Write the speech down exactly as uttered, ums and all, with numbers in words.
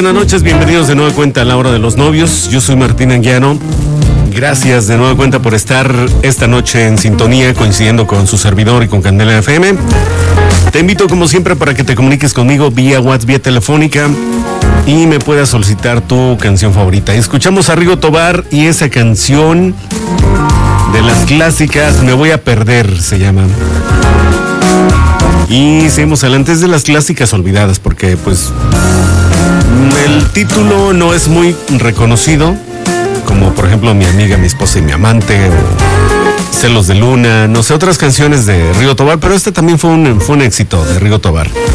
buenas noches, bienvenidos de nueva cuenta a la hora de los novios. Yo soy Martín Anguiano. Gracias de nueva cuenta por estar esta noche en sintonía, coincidiendo con su servidor y con Candela F M. Te invito como siempre para que te comuniques conmigo vía WhatsApp, vía telefónica, y me puedas solicitar tu canción favorita. Escuchamos a Rigo Tobar y esa canción de las clásicas, Me Voy a Perder, se llama. Y seguimos adelante, es de las clásicas olvidadas, porque pues el título no es muy reconocido, como por ejemplo Mi Amiga, Mi Esposa y Mi Amante, o Celos de Luna, no sé, otras canciones de Rigo Tobar, pero este también fue un, fue un éxito de Rigo Tobar.